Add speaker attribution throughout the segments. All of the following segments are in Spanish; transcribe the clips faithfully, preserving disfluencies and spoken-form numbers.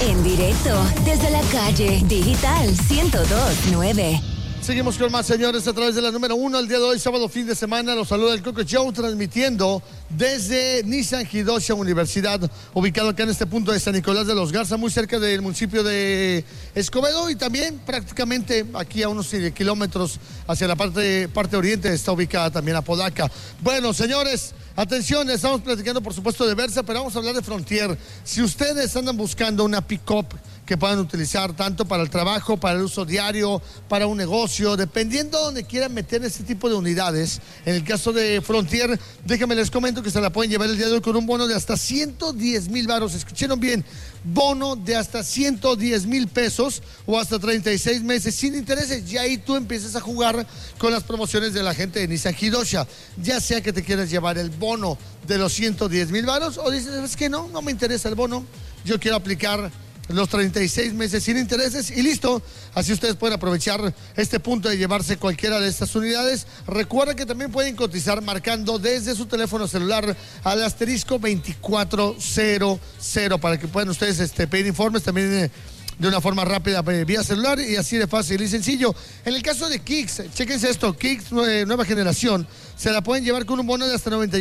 Speaker 1: En directo desde la calle Digital ciento dos punto nueve.
Speaker 2: Seguimos con más, señores, a través de la número uno. El día de hoy, sábado, fin de semana, los saluda el Coco Show, transmitiendo desde Nissan Hidosha Universidad, ubicado acá en este punto de San Nicolás de los Garza, muy cerca del municipio de Escobedo, y también prácticamente aquí a unos kilómetros hacia la parte, parte oriente está ubicada también Apodaca. Bueno, señores, atención, estamos platicando por supuesto de Versa, pero vamos a hablar de Frontier. Si ustedes andan buscando una pick-up que puedan utilizar tanto para el trabajo, para el uso diario, para un negocio, dependiendo de donde quieran meter este tipo de unidades. En el caso de Frontier, déjenme les comento que se la pueden llevar el día de hoy con un bono de hasta ciento diez mil varos. Escucharon bien, bono de hasta ciento diez mil pesos o hasta treinta y seis meses sin intereses. Y ahí tú empiezas a jugar con las promociones de la gente de Nissan Hidosha. Ya sea que te quieras llevar el bono de los ciento diez mil varos o dices, ¿sabes qué? No, no me interesa el bono, yo quiero aplicar los treinta y seis meses sin intereses y listo. Así ustedes pueden aprovechar este punto de llevarse cualquiera de estas unidades. Recuerda que también pueden cotizar marcando desde su teléfono celular al asterisco veinticuatro cero cero para que puedan ustedes este, pedir informes también eh, de una forma rápida vía celular y así de fácil y sencillo. En el caso de Kicks, chéquense esto, Kicks nueva generación, se la pueden llevar con un bono de hasta noventa y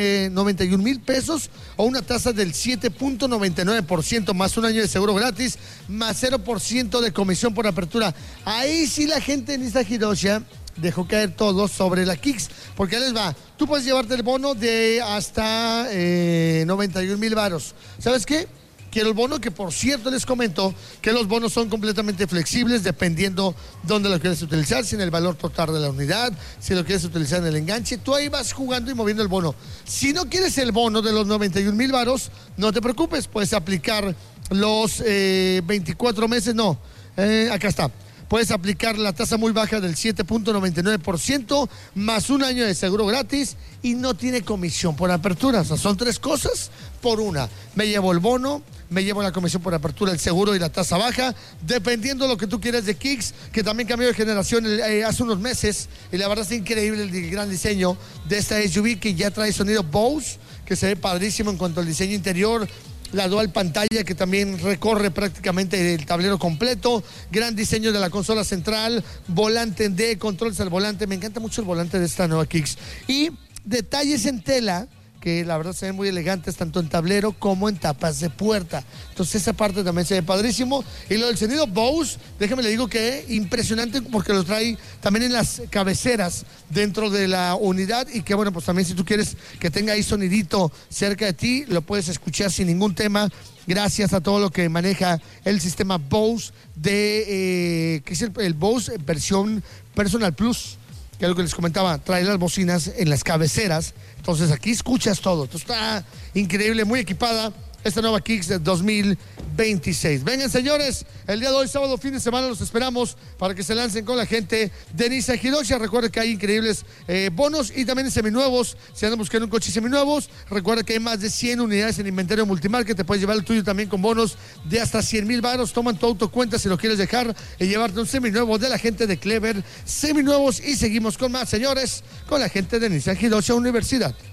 Speaker 2: un mil pesos o una tasa del siete punto noventa y nueve por ciento más un año de seguro gratis, más cero por ciento de comisión por apertura. Ahí sí la gente en esta Hidosha dejó caer todo sobre la Kicks, porque ahí les va, tú puedes llevarte el bono de hasta eh, noventa y un mil varos. ¿Sabes qué? Quiero el bono, que por cierto les comento que los bonos son completamente flexibles dependiendo dónde lo quieres utilizar, si en el valor total de la unidad, si lo quieres utilizar en el enganche, tú ahí vas jugando y moviendo el bono. Si no quieres el bono de los noventa y un mil varos, no te preocupes, puedes aplicar los eh, veinticuatro meses, no, eh, acá está. Puedes aplicar la tasa muy baja del siete punto noventa y nueve por ciento más un año de seguro gratis y no tiene comisión por apertura. O sea, son tres cosas por una. Me llevo el bono, me llevo la comisión por apertura, el seguro y la tasa baja, dependiendo de lo que tú quieras de Kicks, que también cambió de generación eh, hace unos meses, y la verdad es increíble el, el gran diseño de esta S U V que ya trae sonido Bose, que se ve padrísimo en cuanto al diseño interior. La dual pantalla que también recorre prácticamente el tablero completo, gran diseño de la consola central, volante en D, controles al volante, me encanta mucho el volante de esta nueva Kicks. Y detalles en tela, que la verdad se ven muy elegantes tanto en tablero como en tapas de puerta. Entonces esa parte también se ve padrísimo. Y lo del sonido Bose, déjame le digo que impresionante porque lo trae también en las cabeceras dentro de la unidad y que bueno, pues también si tú quieres que tenga ahí sonidito cerca de ti, lo puedes escuchar sin ningún tema. Gracias a todo lo que maneja el sistema Bose de, eh, que es el, el Bose versión Personal Plus, que es lo que les comentaba, trae las bocinas en las cabeceras, entonces aquí escuchas todo. Entonces está increíble, muy equipada esta nueva Kicks de dos mil veintiséis. Vengan, señores, el día de hoy, sábado, fin de semana, los esperamos para que se lancen con la gente de Nissan Hidosha. Recuerda que hay increíbles eh, bonos y también seminuevos. Si andan buscando un coche seminuevos, recuerda que hay más de cien unidades en inventario multimarca, te puedes llevar el tuyo también con bonos de hasta cien mil varos. Toman tu auto cuenta si lo quieres dejar y llevarte un seminuevo de la gente de Clever Seminuevos. Y seguimos con más, señores, con la gente de Nissan Hidosha Universidad.